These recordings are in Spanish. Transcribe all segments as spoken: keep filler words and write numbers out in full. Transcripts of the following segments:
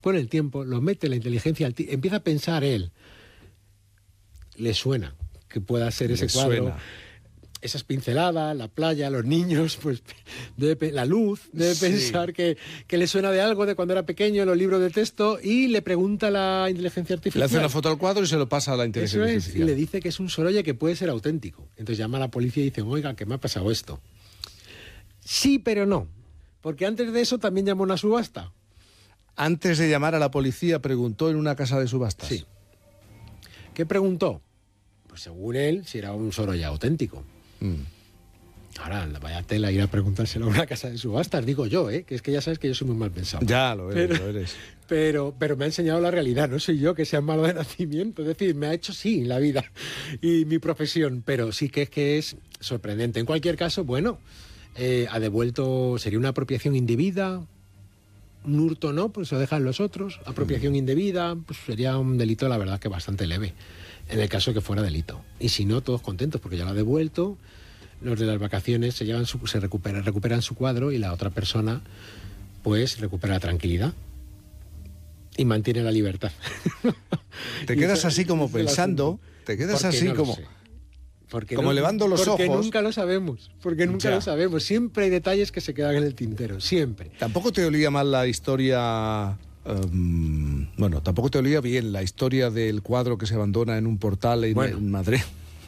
con el tiempo, lo mete la inteligencia, empieza a pensar él. Le suena que pueda ser ese Le cuadro. Suena. Esas pinceladas, la playa, los niños, pues debe, la luz, debe Sí. pensar que, que le suena de algo de cuando era pequeño en los libros de texto y le pregunta a la inteligencia artificial. Le hace una foto al cuadro y se lo pasa a la inteligencia Eso es, artificial. y le dice que es un Sorolla que puede ser auténtico. Entonces llama a la policía y dice, oiga, que me ha pasado esto. Sí, pero no, porque antes de eso también llamó a una subasta. Antes de llamar a la policía, preguntó en una casa de subastas. Sí. ¿Qué preguntó? Pues según él, si era un Sorolla auténtico. Mm. Ahora, vaya tela ir a preguntárselo a una casa de subastas, digo yo, ¿eh? Que es que ya sabes que yo soy muy mal pensado. Ya, lo eres, pero, lo eres. Pero, pero me ha enseñado la realidad, no soy yo que sea malo de nacimiento, es decir, me ha hecho sí la vida y mi profesión, pero sí que es que es sorprendente. En cualquier caso, bueno, eh, ha devuelto, sería una apropiación indebida, un hurto no, pues se lo dejan los otros, apropiación indebida, pues sería un delito, la verdad, que bastante leve, en el caso que fuera delito. Y si no, todos contentos, porque ya lo ha devuelto, los de las vacaciones se llevan su, se recuperan, recuperan su cuadro y la otra persona, pues, recupera la tranquilidad y mantiene la libertad. Te quedas así como pensando, te quedas así no como... Porque como no, elevando los porque ojos. Porque nunca lo sabemos, porque nunca Ya. lo sabemos. Siempre hay detalles que se quedan en el tintero, siempre. Tampoco te olía mal la historia... Um, bueno, tampoco te olía bien la historia del cuadro que se abandona en un portal en, Bueno. en Madrid.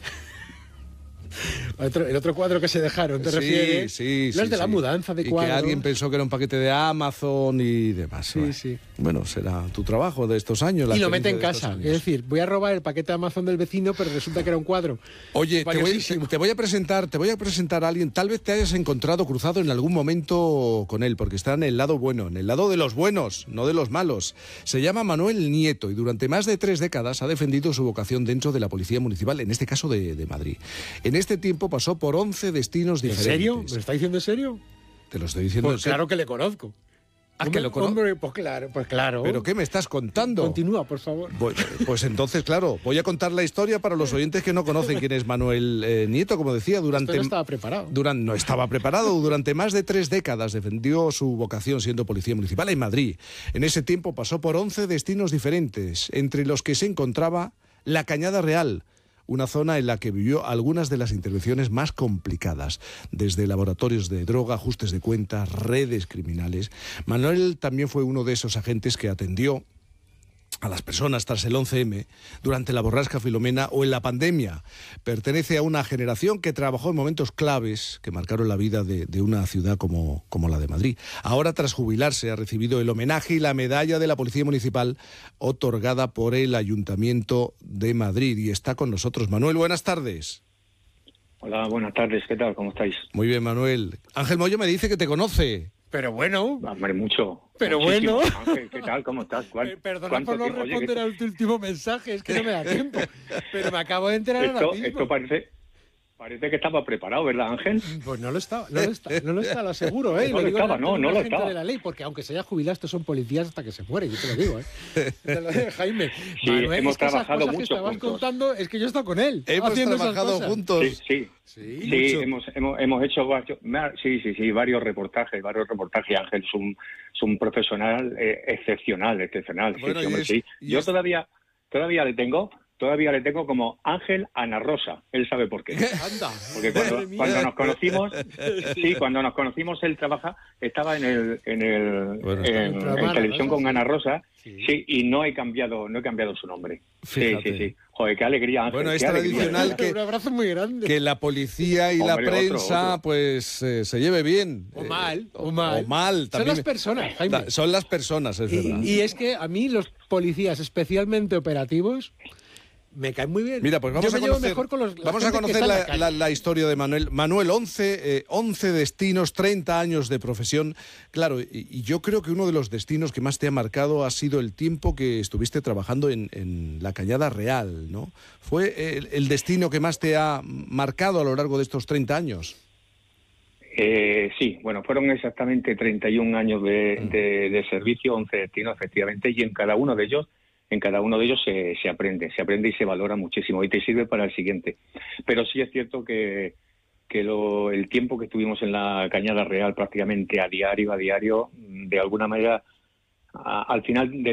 Otro, el otro cuadro que se dejaron, ¿te sí, refieres? Sí, Los sí, de la sí. mudanza de y cuadros. que alguien pensó que era un paquete de Amazon y demás. Sí, bueno. sí. Bueno, será tu trabajo de estos años. La Y lo mete en experiencia de casa. estos Es años. decir, voy a robar el paquete de Amazon del vecino, pero resulta que era un cuadro. Oye, te voy, Valiosísimo. te voy a presentar, te voy a presentar a alguien. Tal vez te hayas encontrado cruzado en algún momento con él, porque está en el lado bueno, en el lado de los buenos, no de los malos. Se llama Manuel Nieto y durante más de tres décadas ha defendido su vocación dentro de la Policía Municipal, en este caso de, de Madrid. En este tiempo pasó por once destinos ¿En diferentes. serio? ¿Me lo está diciendo en serio? Te lo estoy diciendo. Pues en serio. claro que le conozco. Ah, Hombre, que lo conozco. Hombre, pues claro, pues claro. ¿Pero qué me estás contando? Continúa, por favor. Voy- Pues entonces, claro, voy a contar la historia para los oyentes que no conocen quién es Manuel eh, Nieto, como decía, durante... Esto no estaba preparado. Durante, no estaba preparado. Durante más de tres décadas defendió su vocación siendo policía municipal en Madrid. En ese tiempo pasó por once destinos diferentes, entre los que se encontraba la Cañada Real, una zona en la que vivió algunas de las intervenciones más complicadas, desde laboratorios de droga, ajustes de cuentas, redes criminales. Manuel también fue uno de esos agentes que atendió a las personas tras el once eme, durante la borrasca Filomena o en la pandemia. Pertenece a una generación que trabajó en momentos claves que marcaron la vida de, de una ciudad como, como la de Madrid. Ahora, tras jubilarse, ha recibido el homenaje y la medalla de la Policía Municipal otorgada por el Ayuntamiento de Madrid. Y está con nosotros. Manuel, buenas tardes. Hola, buenas tardes, ¿qué tal? ¿Cómo estáis? Muy bien, Manuel. Ángel Moyo me dice que te conoce. Pero bueno, Hombre, mucho. Pero muchísimo. bueno. Ángel, ¿qué tal? ¿Cómo estás? ¿Cuál- eh, perdona cuánto por no tiempo? Oye, responder que al tu último mensaje, es que no me da tiempo. Pero me acabo de enterar esto, ahora mismo. esto parece, parece que estaba preparado, ¿verdad, Ángel? Pues no lo está, no lo está, no lo está, lo aseguro, ¿eh? No lo digo estaba, delante no, de no un lo agente estaba. de la ley, porque aunque se haya jubilado, estos son policías hasta que se mueren, yo te lo digo, ¿eh? Te lo digo, Jaime. Sí, Manuel, hemos es que esas trabajado cosas que mucho estabas juntos. contando, es que yo he estado con él. Hemos haciendo esas trabajado cosas. juntos. Sí, sí. Sí, Sí, mucho. hemos, hemos, hemos hecho varios, sí, sí, sí, varios reportajes, varios reportajes. Ángel es un, es un profesional eh, excepcional, excepcional. Sí, Bueno, sí, y hombre, es- sí. y Yo es- todavía, todavía le tengo, todavía le tengo como Ángel Ana Rosa. Él sabe por qué. Anda. Porque cuando, Madre mía. cuando nos conocimos, sí, cuando nos conocimos él trabaja, estaba en el, en el, Bueno, está en, en el programa en Ana televisión Rosa, con sí. Ana Rosa, Sí. sí. y no he cambiado, no he cambiado su nombre. Fíjate. Sí, sí, sí. Joder, qué alegría, Ángel. Bueno, es qué alegría. tradicional que- Un abrazo muy grande. que la policía y la Hombre, otro, prensa otro. pues eh, se lleve bien. O Eh, mal, o mal. O mal. Son También las personas, Jaime. Da- Son las personas, es verdad. Y, y es que a mí los policías especialmente operativos me caen muy bien. Mira, pues vamos Yo a me llevo conocer, mejor con los, la vamos a gente que conocer está en la, la calle. la- la historia de Manuel. Manuel, once, eh, once destinos, treinta años de profesión. Claro, y, y yo creo que uno de los destinos que más te ha marcado ha sido el tiempo que estuviste trabajando en, en la Cañada Real, ¿no? ¿Fue el, el destino que más te ha marcado a lo largo de estos treinta años? Eh, sí, bueno, fueron exactamente treinta y un años de, Mm. de, de servicio, once destinos, efectivamente, y en cada uno de ellos, en cada uno de ellos se, se aprende, se aprende y se valora muchísimo y te sirve para el siguiente. Pero sí es cierto que, que lo, el tiempo que estuvimos en la Cañada Real prácticamente a diario, a diario, de alguna manera a, al final de